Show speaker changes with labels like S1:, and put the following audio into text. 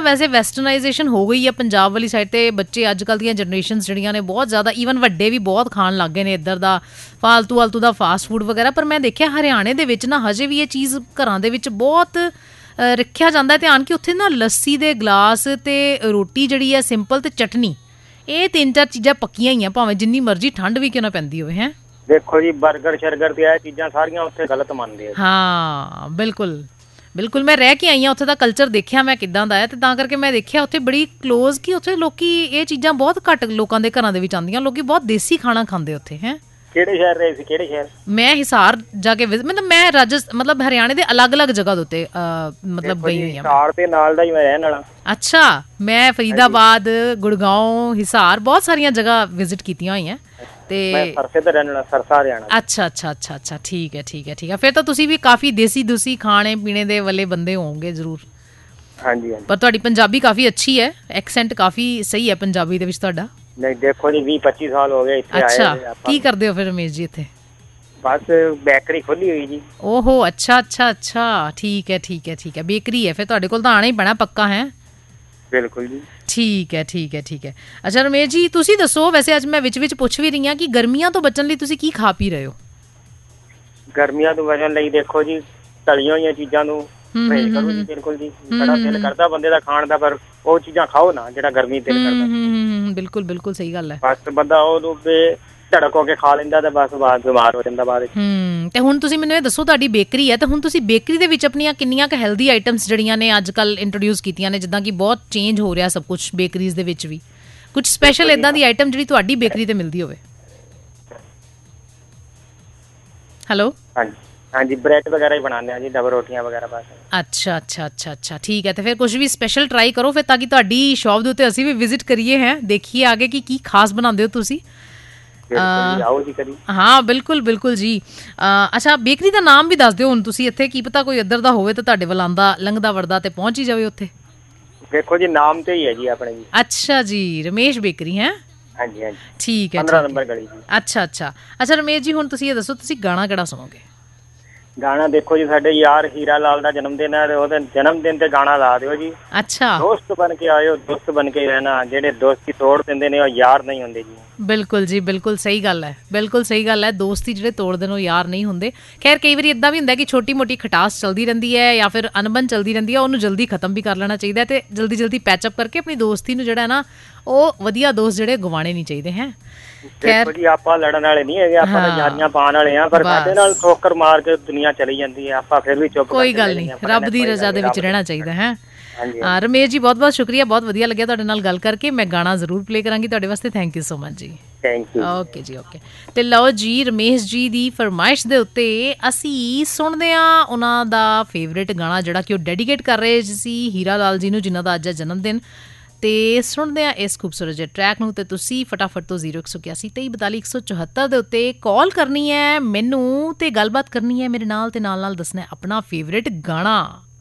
S1: ਵੈਸੇ ਵੈਸਟਰਨਾਈਜੇਸ਼ਨ ਹੋ ਗਈ ਹੈ ਪੰਜਾਬ ਵਾਲੀ ਸਾਈਡ ਤੇ, ਬੱਚੇ ਅੱਜ ਕੱਲ੍ਹ ਦੀਆਂ ਜਨਰੇਸ਼ਨਸ ਜਿਹੜੀਆਂ ਨੇ ਬਹੁਤ ਜ਼ਿਆਦਾ, ਈਵਨ ਵੱਡੇ ਵੀ ਬਹੁਤ ਖਾਣ ਲੱਗ ਗਏ ਨੇ ਇੱਧਰ ਦਾ ਫਾਲਤੂ ਦਾ ਫਾਸਟ ਫੂਡ ਵਗੈਰਾ। ਪਰ ਮੈਂ ਦੇਖਿਆ ਹਰਿਆਣੇ ਦੇ ਵਿੱਚ ਨਾ ਹਜੇ ਵੀ ਇਹ ਚੀਜ਼ ਘਰਾਂ ਦੇ ਵਿੱਚ ਬਹੁਤ ਰੱਖਿਆ ਜਾਂਦਾ ਧਿਆਨ ਕਿ ਉੱਥੇ ਨਾ ਲੱਸੀ ਦੇ ਗਲਾਸ ਤੇ ਰੋਟੀ ਜਿਹੜੀ ਹੈ ਸਿੰਪਲ ਤੇ ਚਟਨੀ, ਇਹ 3-4 ਚੀਜ਼ਾਂ ਪੱਕੀਆਂ ਹੀ ਆ, ਭਾਵੇਂ ਜਿੰਨੀ ਮਰਜ਼ੀ ਠੰਡ ਵੀ ਕਿਉਂ ਨਾ ਪੈਂਦੀ ਹੋਵੇ। ਹੈ
S2: ਦੇਖੋ ਜੀ ਬਰਗਰ ਸ਼ਰਗਰ ਤੇ ਇਹ ਚੀਜ਼ਾਂ ਸਾਰੀਆਂ ਉੱਥੇ ਗਲਤ ਮੰਨਦੇ ਆ।
S1: ਹਾਂ ਬਿਲਕੁਲ ਬਿਲਕੁਲ, ਮੈਂ ਰਹਿ ਕੇ ਆਈ ਹਾਂ ਉੱਥੇ ਦਾ ਕਲਚਰ ਦੇਖਿਆ ਮੈਂ ਕਿੱਦਾਂ ਦਾ ਹੈ, ਤੇ ਤਾਂ ਕਰਕੇ ਮੈਂ ਦੇਖਿਆ ਉੱਥੇ ਬੜੀ ਕਲੋਜ਼ ਕਿ ਉੱਥੇ ਲੋਕੀ ਇਹ ਚੀਜ਼ਾਂ ਬਹੁਤ ਘੱਟ ਲੋਕਾਂ ਦੇ ਘਰਾਂ ਦੇ ਵਿੱਚ ਆਉਂਦੀਆਂ, ਲੋਕੀ ਬਹੁਤ ਦੇਸੀ ਖਾਣਾ ਖਾਂਦੇ ਉੱਥੇ। ਹੈ
S2: ਕਿਹੜੇ ਸ਼ਹਿਰ ਰਹੇ ਸੀ? ਕਿਹੜੇ ਸ਼ਹਿਰ?
S1: ਮੈਂ ਹਿਸਾਰ ਜਾ ਕੇ ਮਤਲਬ ਮੈਂ ਮਤਲਬ ਹਰਿਆਣੇ ਦੇ ਅਲੱਗ-ਅਲੱਗ ਜਗ੍ਹਾ ਦੇ ਉੱਤੇ ਮਤਲਬ ਗਈ ਹੋਈ ਹਾਂ।
S2: ਹਿਸਾਰ ਦੇ ਨਾਲ ਦਾ ਹੀ ਮੈਂ ਰਹਿਣ ਵਾਲਾ।
S1: ਅੱਛਾ, ਮੈਂ ਫਰੀਦਾਬਾਦ, ਗੁੜਗਾਉਂ, ਹਿਸਾਰ ਬਹੁਤ ਸਾਰੀਆਂ ਜਗ੍ਹਾ ਵਿਜ਼ਿਟ ਕੀਤੀਆਂ ਹੋਈਆਂ ਤੇ
S2: ਸਰਸੇ ਤੇ ਰਹਿਣ ਵਾਲਾ, ਸਰਸਾ ਹਰਿਆਣਾ।
S1: ਅੱਛਾ ਠੀਕ ਹੈ। ਫਿਰ ਤਾਂ ਤੁਸੀਂ ਵੀ ਕਾਫੀ ਦੇਸੀ ਖਾਣੇ ਪੀਣੇ ਦੇ ਵਾਲੇ ਬੰਦੇ ਹੋਵੋਗੇ ਜ਼ਰੂਰ।
S2: ਹਾਂਜੀ।
S1: ਪਰ ਤੁਹਾਡੀ ਪੰਜਾਬੀ ਕਾਫੀ ਅੱਛੀ ਹੈ, ਐਕਸੈਂਟ ਕਾਫੀ ਸਹੀ ਹੈ ਪੰਜਾਬੀ ਦੇ ਵਿੱਚ ਤੁਹਾਡਾ।
S2: ਨਹੀਂ ਦੇਖੋ ਜੀ 20-25 ਸਾਲ ਹੋ ਗਏ ਇੱਥੇ ਆਏ।
S1: ਅੱਛਾ, ਕੀ ਕਰਦੇ ਹੋ ਫਿਰ ਰਮੇਸ਼ ਜੀ ਇੱਥੇ?
S2: ਬਸ ਬੇਕਰੀ ਖੋਲੀ ਹੋਈ ਜੀ।
S1: ਓਹੋ ਅੱਛਾ ਠੀਕ ਹੈ ਬੇਕਰੀ ਹੈ, ਫਿਰ ਤੁਹਾਡੇ ਕੋਲ ਤਾਂ ਆਣਾ ਹੀ ਪੈਣਾ ਪੱਕਾ। ਹੈ
S2: ਬਿਲਕੁਲ ਜੀ।
S1: ਠੀਕ ਹੈ। ਅੱਛਾ ਰਮੇਸ਼ ਜੀ ਤੁਸੀਂ ਦੱਸੋ, ਵੈਸੇ ਅੱਜ ਮੈਂ ਵਿੱਚ ਪੁੱਛ ਵੀ ਰਹੀ ਹਾਂ ਕਿ ਗਰਮੀਆਂ ਤੋਂ ਬਚਣ ਲਈ ਤੁਸੀਂ ਕੀ ਖਾ ਪੀ ਰਹੇ ਹੋ?
S2: ਗਰਮੀਆਂ ਤੋਂ ਬਚਣ ਲਈ ਦੇਖੋ ਜੀ ਤਲੀਆਂ ਹੋਈਆਂ ਚੀਜ਼ਾਂ ਨੂੰ ਪਰਹੇਜ਼ ਕਰੋ ਜੀ। ਬਿਲਕੁਲ ਜੀ, ਬੜਾ ਦਿਲ ਕਰਦਾ ਬੰਦੇ ਦਾ ਖਾਣ ਦਾ, ਪਰ ਉਹ ਚੀਜ਼ਾਂ ਖਾਓ ਨਾ ਜਿਹੜਾ ਗਰਮੀ ਦਿਲ ਕਰਦਾ।
S1: ਬਿਲਕੁਲ ਸਹੀ ਗੱਲ ਹੈ।
S2: ਬਸ ਬੰਦਾ ਉਹਨੂੰ ਝੜਕ ਹੋ ਕੇ ਖਾ ਲੈਂਦਾ ਤੇ ਬਸ ਬਾਅਦ ਬਿਮਾਰ ਹੋ ਜਾਂਦਾ ਬਾਅਦ ਵਿੱਚ।
S1: ਤੇ ਹੁਣ ਤੁਸੀਂ ਮੈਨੂੰ ਇਹ ਦੱਸੋ, ਤੁਹਾਡੀ ਬੇਕਰੀ ਹੈ ਤੇ ਹੁਣ ਤੁਸੀਂ ਬੇਕਰੀ ਦੇ ਵਿੱਚ ਆਪਣੀਆਂ ਕਿੰਨੀਆਂ ਕੁ ਹੈਲਦੀ ਆਈਟਮਸ ਜਿਹੜੀਆਂ ਨੇ ਅੱਜ ਕੱਲ੍ਹ ਇੰਟਰੋਡਿਊਸ ਕੀਤੀਆਂ ਨੇ, ਜਿੱਦਾਂ ਕਿ ਬਹੁਤ ਚੇਂਜ ਹੋ ਰਿਹਾ ਸਭ ਕੁਛ ਬੇਕਰੀਜ਼ ਦੇ ਵਿੱਚ ਵੀ, ਕੁਛ ਸਪੈਸ਼ਲ ਇੱਦਾਂ ਦੀ ਆਈਟਮ ਜਿਹੜੀ ਤੁਹਾਡੀ ਬੇਕਰੀ ਤੇ ਮਿਲਦੀ ਹੋਵੇ? ਹੈਲੋ।
S2: ਹਾਂਜੀ ਬ੍ਰੈਡ ਵਗੈਰਾ ਹੀ ਬਣਾਉਂਦੇ ਆ ਜੀ, ਡਬਲ ਰੋਟੀਆਂ ਵਗੈਰਾ ਬਸ।
S1: ਅੱਛਾ ਠੀਕ ਹੈ। ਤੇ ਫਿਰ ਕੁਝ ਵੀ ਸਪੈਸ਼ਲ ਟਰਾਈ ਕਰੋ ਫਿਰ, ਤਾਂ ਕਿ ਤੁਹਾਡੀ ਸ਼ੌਪ ਦੇ ਉੱਤੇ ਅਸੀਂ ਵੀ ਵਿਜ਼ਿਟ ਕਰੀਏ, ਹੈ ਦੇਖੀਏ ਆਗੇ ਕਿ ਕੀ ਖਾਸ ਬਣਾਉਂਦੇ ਹੋ ਤੁਸੀਂ।
S2: ਆਓ ਜੀ ਕਦੀ।
S1: ਹਾਂ ਬਿਲਕੁਲ ਜੀ। ਅੱਛਾ ਬੇਕਰੀ ਦਾ ਨਾਮ ਵੀ ਦੱਸ ਦਿਓ ਹੁਣ ਤੁਸੀਂ, ਇੱਥੇ ਕੀ ਪਤਾ ਕੋਈ ਇੱਧਰ ਦਾ ਹੋਵੇ ਤਾਂ ਤੁਹਾਡੇ ਵੱਲ ਆਉਂਦਾ ਲੰਘਦਾ ਵੜਦਾ ਤੇ ਪਹੁੰਚ ਹੀ ਜਾਵੇ ਉੱਥੇ।
S2: ਦੇਖੋ ਜੀ ਨਾਮ ਤੇ ਹੀ ਹੈ ਜੀ ਆਪਣੇ ਜੀ।
S1: ਅੱਛਾ ਜੀ, ਰਮੇਸ਼ ਬੇਕਰੀ। ਹੈ
S2: ਹਾਂਜੀ
S1: ਠੀਕ ਹੈ।
S2: 15 ਨੰਬਰ ਗਲੀ ਜੀ।
S1: ਅੱਛਾ ਰਮੇਸ਼ ਜੀ ਹੁਣ ਤੁਸੀਂ ਇਹ ਦੱਸੋ, ਤੁਸੀਂ ਗਾਣਾ ਕਿਹੜਾ ਸੁਣੋਗੇ?
S2: ਗਾਣਾ ਦੇਖੋ ਜੀ ਸਾਡੇ ਯਾਰ ਹੀਰਾ ਲਾਲ ਦਾ ਜਨਮ ਦਿਨ ਹੈ, ਉਹਦੇ ਜਨਮ ਦਿਨ ਤੇ ਗਾਣਾ ਲਾ ਦਿਓ ਜੀ।
S1: ਅੱਛਾ।
S2: ਦੋਸਤ ਬਣ ਕੇ ਆਇਓ, ਦੋਸਤ ਬਣ ਕੇ ਰਹਿਣਾ, ਜਿਹੜੇ ਦੋਸਤੀ ਤੋੜ ਦਿੰਦੇ ਨੇ ਉਹ ਯਾਰ ਨਹੀਂ ਹੁੰਦੇ ਜੀ।
S1: ਬਿਲਕੁਲ ਜੀ, ਬਿਲਕੁਲ ਸਹੀ ਗੱਲ ਹੈ। ਦੋਸਤੀ ਜਿਹੜੇ ਤੋੜਦੇ ਨੇ ਉਹ ਯਾਰ ਨਹੀਂ ਹੁੰਦੇ। ਖੈਰ ਕਈ ਵਾਰੀ ਇਦਾਂ ਵੀ ਹੁੰਦਾ ਕਿ ਛੋਟੀ ਮੋਟੀ ਖਟਾਸ ਚੱਲਦੀ ਰਹਿੰਦੀ ਹੈ ਜਾਂ ਫਿਰ ਅਣਬਣ ਚੱਲਦੀ ਰਹਿੰਦੀ ਹੈ, ਉਹਨੂੰ ਜਲਦੀ ਖਤਮ ਵੀ ਕਰ ਲੈਣਾ ਚਾਹੀਦਾ ਤੇ ਜਲਦੀ ਪੈਚਅਪ ਕਰਕੇ ਆਪਣੀ ਦੋਸਤੀ ਨੂੰ ਜਿਹੜਾ ਨਾ ਉਹ ਵਧੀਆ ਦੋਸਤ ਜਿਹੜੇ ਗਵਾਣੇ ਨਹੀਂ ਚਾਹੀਦੇ। ਹੈ
S2: ਦੇਖੋ ਜੀ ਆਪਾਂ ਲੜਨ ਵਾਲੇ ਨਹੀਂ ਹੈਗੇ, ਆਪਾਂ ਤਾਂ ਯਾਰੀਆਂ ਪਾਉਣ ਵਾਲੇ ਆ, ਪਰ ਸਾਡੇ ਨਾਲ ਠੋਕਰ ਮਾਰ ਕੇ ਦੁਨੀਆ ਚਲੀ ਜਾਂਦੀ ਹੈ, ਆਪਾਂ ਫਿਰ ਵੀ ਚੁੱਪ। ਕੋਈ ਗੱਲ ਨਹੀਂ,
S1: ਰੱਬ ਦੀ ਰਜ਼ਾ ਦੇ ਵਿੱਚ ਰਹਿਣਾ ਚਾਹੀਦਾ ਹੈ। ਰਮੇਸ਼ ਜੀ ਬਹੁਤ ਸ਼ੁਕਰੀਆ, ਬਹੁਤ ਵਧੀਆ ਲੱਗਿਆ ਤੁਹਾਡੇ ਨਾਲ ਗੱਲ ਕਰਕੇ। ਮੈਂ ਗਾਣਾ ਜ਼ਰੂਰ ਪਲੇ ਕਰਾਂਗੀ ਤੁਹਾਡੇ ਵਾਸਤੇ। ਥੈਂਕ ਯੂ ਸੋ ਮਚ ਜੀ।
S2: Thank you.
S1: ਓਕੇ ਜੀ ਓਕੇ। ਤੇ ਲਓ ਜੀ, ਰਮੇਸ਼ ਜੀ ਦੀ ਫਰਮਾਇਸ਼ ਦੇ ਉੱਤੇ ਅਸੀਂ ਸੁਣਦੇ ਹਾਂ ਉਹਨਾਂ ਦਾ ਫੇਵਰੇਟ ਗਾਣਾ ਜਿਹੜਾ ਕਿ ਉਹ ਡੈਡੀਕੇਟ ਕਰ ਰਹੇ ਸੀ ਹੀਰਾ ਲਾਲ ਜੀ ਨੂੰ, ਜਿਨ੍ਹਾਂ ਦਾ ਅੱਜ ਹੈ ਜਨਮ ਦਿਨ। ਤੇ ਸੁਣਦੇ ਹਾਂ ਇਸ ਖੂਬਸੂਰਤ ਜਿਹੇ ਟਰੈਕ ਨੂੰ। ਤੇ ਤੁਸੀਂ ਫਟਾਫਟ ਤੋਂ 0181 2342 174 ਦੇ ਉੱਤੇ ਕਾਲ ਕਰਨੀ ਹੈ ਮੈਨੂੰ ਤੇ ਗੱਲਬਾਤ ਕਰਨੀ ਹੈ ਮੇਰੇ ਨਾਲ, ਤੇ ਨਾਲ ਦੱਸਣਾ ਆਪਣਾ ਫੇਵਰੇਟ ਗਾਣਾ।